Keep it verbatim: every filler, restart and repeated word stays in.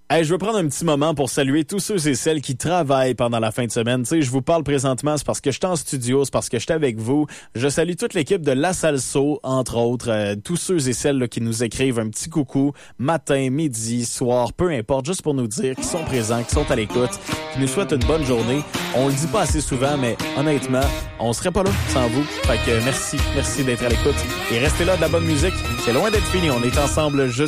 Hey, je veux prendre un petit moment pour saluer tous ceux et celles qui travaillent pendant la fin de semaine. Tu sais, je vous parle présentement, c'est parce que je suis en studio, c'est parce que je suis avec vous. Je salue toute l'équipe de La Salso, entre autres, euh, tous ceux et celles là, qui nous écrivent un petit coucou matin, midi, soir, peu importe, juste pour nous dire qu'ils sont présents, qu'ils sont à l'écoute, qui nous souhaitent une bonne journée. On le dit pas assez souvent, mais honnêtement, on serait pas là sans vous. Fait que merci, merci d'être à l'écoute. Et restez là, de la bonne musique. C'est loin d'être fini, on est ensemble juste